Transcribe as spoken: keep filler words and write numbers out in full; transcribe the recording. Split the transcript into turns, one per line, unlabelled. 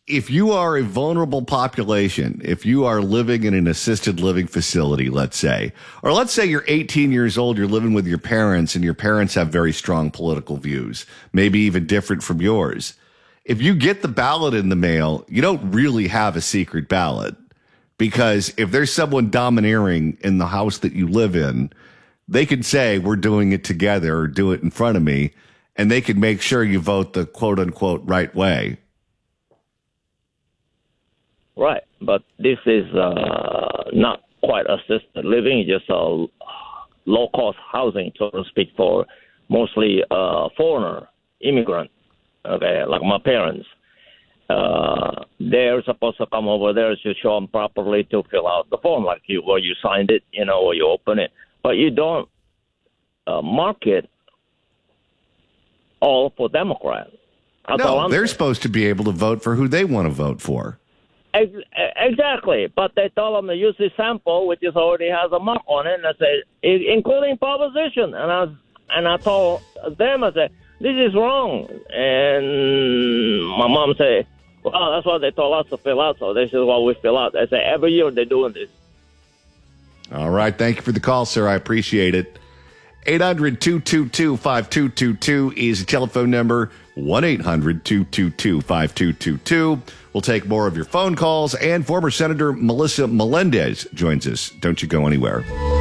if you are a vulnerable population, if you are living in an assisted living facility, let's say, or let's say you're eighteen years old, you're living with your parents and your parents have very strong political views, maybe even different from yours. If you get the ballot in the mail, you don't really have a secret ballot, because if there's someone domineering in the house that you live in, they can say, we're doing it together, or do it in front of me, and they can make sure you vote the quote unquote right way.
Right, but this is uh, not quite assisted living, it's just a low-cost housing, so to speak, for mostly uh, foreigner, immigrant, okay, like my parents. Uh, they're supposed to come over there to show them properly to fill out the form, like you, where you signed it, you know, or you open it. But you don't uh, mark it all for Democrats. That's
no, they're saying. Supposed to be able to vote for who they want to vote for.
Exactly, but they told them to use the sample, which is already has a mark on it, and I said, including proposition. And I and I told them, I said, this is wrong. And my mom said, well, that's what they told us to fill out. So this is what we fill out. I said, every year they're doing this.
All right, thank you for the call, sir. I appreciate it. eight hundred, two two two, five two two two is the telephone number. one eight hundred, two two two, five two two two. We'll take more of your phone calls, and former Senator Melissa Melendez joins us. Don't you go anywhere.